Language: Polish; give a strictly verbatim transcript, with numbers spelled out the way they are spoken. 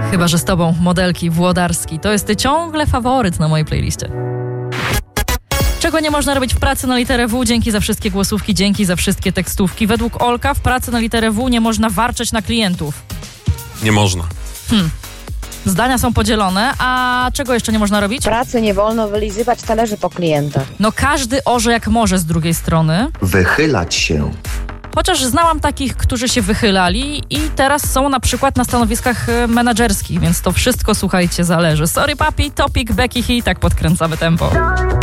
Chyba że z tobą, modelki, Włodarski. To jest ciągle faworyt na mojej playliście. Czego nie można robić w pracy na literę W? Dzięki za wszystkie głosówki, dzięki za wszystkie tekstówki. Według Olka w pracy na literę W nie można warczeć na klientów. Nie można. Hmm. Zdania są podzielone, a czego jeszcze nie można robić? W pracy nie wolno wylizywać talerzy po klientach. No każdy orze jak może z drugiej strony. Wychylać się. Chociaż znałam takich, którzy się wychylali i teraz są na przykład na stanowiskach menadżerskich, więc to wszystko, słuchajcie, zależy. Sorry papi, Topic, Becky Hi, tak podkręcamy tempo.